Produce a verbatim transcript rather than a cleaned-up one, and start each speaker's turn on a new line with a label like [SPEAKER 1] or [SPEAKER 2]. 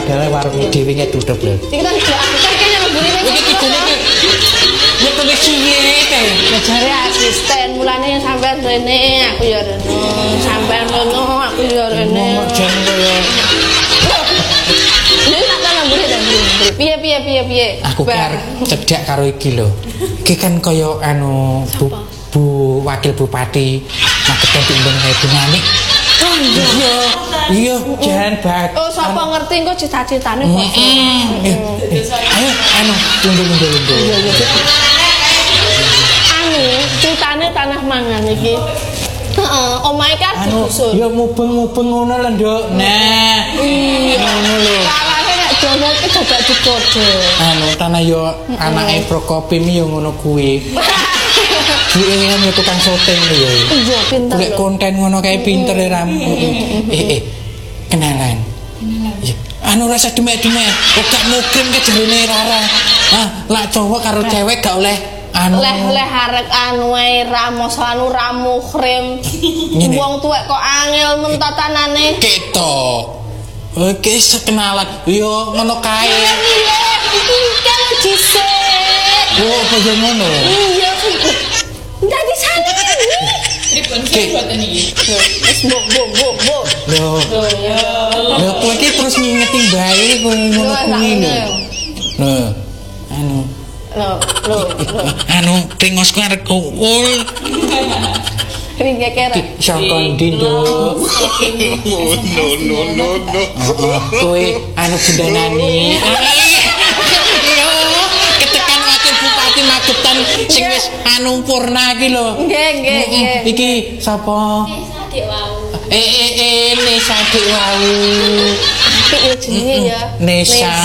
[SPEAKER 1] padahal warung dhewe nek tutup lho.
[SPEAKER 2] Iki kan aku kan kene mburi iki.
[SPEAKER 1] Iki kidene iki. Nek kowe suwe kae.
[SPEAKER 2] Jare asisten mulane sampean rene aku ya rene. Sampean rene aku ya rene.
[SPEAKER 1] Jen koyo.
[SPEAKER 2] Lha tak kan mburi dan mburi. Piye piye piye piye.
[SPEAKER 1] Aku arep cedhak karo iki lho. Iki kan koyo anu Bu, Bu Wakil Bupati Magetan Timbang kae dinamik.
[SPEAKER 2] Oh iya.
[SPEAKER 1] Iya, jan bak.
[SPEAKER 2] Oh, sapa ngerti engko cita-citane kok.
[SPEAKER 1] Ayo, anu, tunggu-tunggu.
[SPEAKER 2] Iya, iya. Anu, citane tanah mangan iki. Heeh, omahe kan digusur.
[SPEAKER 1] Ya mubeng-mubeng ngono lho, Nduk. Nah, ngono lho.
[SPEAKER 2] Kalane nek jono iki dadak dikode.
[SPEAKER 1] Anu, tanah yo anake Prokopim yo ngono kuwi. Duwe kan yo tukang syuting lho ya.
[SPEAKER 2] Iya, pinter.
[SPEAKER 1] Golek konten ngono kae pinter e ram. Eh eh. Kenalan. Kenalan. Anu rasa demek-demek, kok gak mukrim ke jerone Rara. Ah, lak cowok karo cewek gak oleh anu.
[SPEAKER 2] Leh-leh arek anu ae ramos anu ramukrim. Wong tuwek kok angel men tatanane.
[SPEAKER 1] Ketok. Oke, sekenalan. Yo ngono kae.
[SPEAKER 2] Iya, kan dhisik.
[SPEAKER 1] Oh, kaya ngono.
[SPEAKER 2] Iya. Dadi sana.
[SPEAKER 3] Ribon sih buatan ini.
[SPEAKER 2] Wis mbok mbok mbok mbok.
[SPEAKER 1] Loh. Loh, kowe iki terus ngingeti bae kowe ngono kuwi lho. Loh, anu.
[SPEAKER 2] Loh, loh, loh.
[SPEAKER 1] Anu, tengosku arek kuul.
[SPEAKER 2] Ring kekere.
[SPEAKER 1] Sangka ndi, Nduk?
[SPEAKER 4] No, no, no, no.
[SPEAKER 1] Kowe anu bundanani. Ketekan wakil Bupati Magetan sing wis anu purna iki lho.
[SPEAKER 2] Nggih, nggih, nggih.
[SPEAKER 1] Iki sapa?
[SPEAKER 3] Adik wau.
[SPEAKER 1] Eh eh eh Nesa dik wau.
[SPEAKER 2] Apik ya jenenge ya.
[SPEAKER 1] Nesa.